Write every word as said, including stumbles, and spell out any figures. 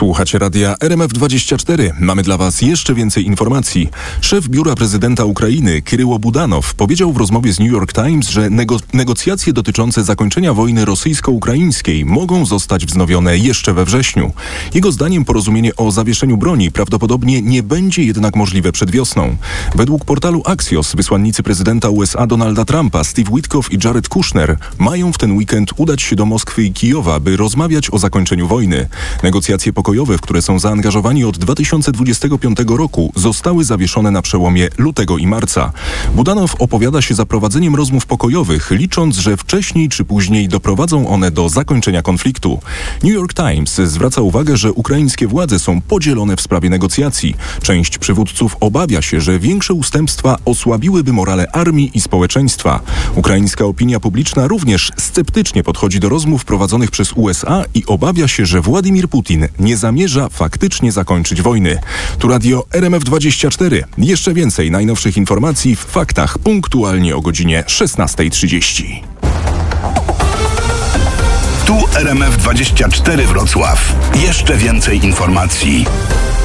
Słuchacie radia R M F dwadzieścia cztery. Mamy dla Was jeszcze więcej informacji. Szef Biura Prezydenta Ukrainy, Kiryło Budanow, powiedział w rozmowie z New York Times, że nego- negocjacje dotyczące zakończenia wojny rosyjsko-ukraińskiej mogą zostać wznowione jeszcze we wrześniu. Jego zdaniem porozumienie o zawieszeniu broni prawdopodobnie nie będzie jednak możliwe przed wiosną. Według portalu Axios wysłannicy prezydenta U S A Donalda Trumpa, Steve Witkoff i Jared Kushner mają w ten weekend udać się do Moskwy i Kijowa, by rozmawiać o zakończeniu wojny. Negocjacje pokojowe, w które są zaangażowani od dwa tysiące dwudziestego piątego roku, zostały zawieszone na przełomie lutego i marca. Budanow opowiada się za prowadzeniem rozmów pokojowych, licząc, że wcześniej czy później doprowadzą one do zakończenia konfliktu. New York Times zwraca uwagę, że ukraińskie władze są podzielone w sprawie negocjacji. Część przywódców obawia się, że większe ustępstwa osłabiłyby morale armii i społeczeństwa. Ukraińska opinia publiczna również sceptycznie podchodzi do rozmów prowadzonych przez U S A i obawia się, że Władimir Putin nie zamierza faktycznie zakończyć wojny. Tu radio R M F dwadzieścia cztery. Jeszcze więcej najnowszych informacji w faktach punktualnie o godzinie szesnasta trzydzieści. Tu R M F dwadzieścia cztery Wrocław. Jeszcze więcej informacji.